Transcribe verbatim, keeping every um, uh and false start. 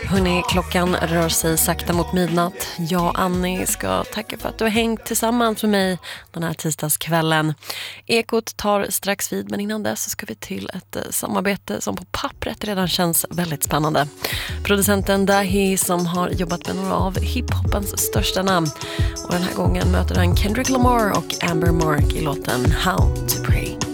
Hörrni, klockan rör sig sakta mot midnatt. Jag, Annie, ska tacka för att du har hängt tillsammans med mig den här tisdagskvällen. Ekot tar strax vid, men innan dess så ska vi till ett samarbete som på pappret redan känns väldigt spännande. Producenten Dahi, som har jobbat med några av hiphopens största namn. Och den här gången möter han Kendrick Lamar och Amber Mark i låten How to Pray.